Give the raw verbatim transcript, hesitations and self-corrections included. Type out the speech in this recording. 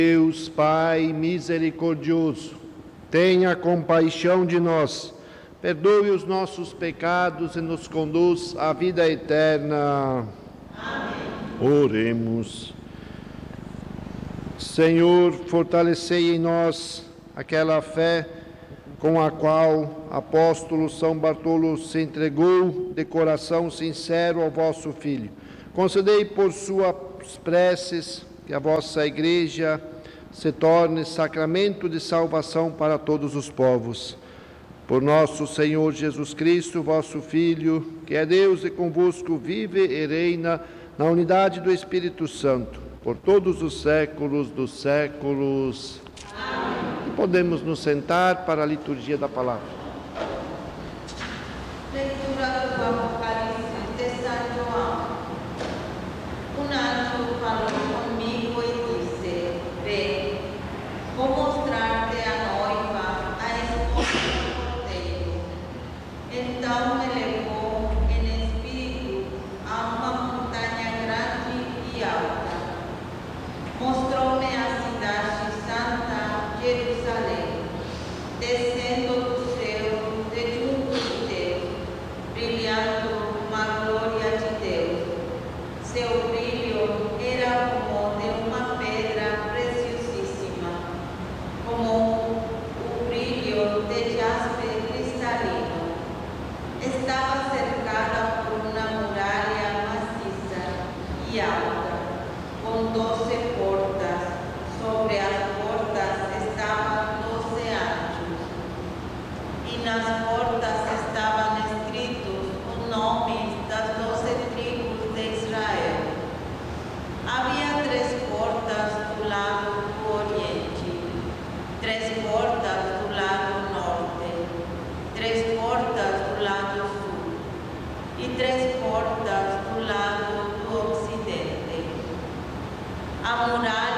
Deus Pai misericordioso, tenha compaixão de nós, perdoe os nossos pecados e nos conduz à vida eterna. Amém. Oremos. Senhor, fortalecei em nós aquela fé com a qual o apóstolo São Bartolo se entregou de coração sincero ao vosso Filho. Concedei por suas preces que a vossa Igreja se torne sacramento de salvação para todos os povos. Por nosso Senhor Jesus Cristo, vosso Filho, que é Deus e convosco vive e reina na unidade do Espírito Santo, por todos os séculos dos séculos. Amém. E podemos nos sentar para a liturgia da palavra. Leitura do Apocalipse de São João. Um anjo falou comigo e disse: Vê, vou mostrar-te a noiva, a esposa do cordeiro. Então me levou em espírito a uma montanha grande e alta. Mostrou-me a cidade santa, Jerusalém, descendo do céu de junto de Deus, brilhando uma glória de Deus. Seu brilho era como de uma pedra preciosíssima, como o brilho de jaspe cristalino. Estava cercada por uma muralha maciça e alta, com doze portas. Sobre as portas estavam doze anjos, e nas portas estavam escritos os nomes das doze tribos de Israel. Havia três portas do lado do oriente, três portas do lado norte, três portas do lado sul e três portas do lado do ocidente. A muralha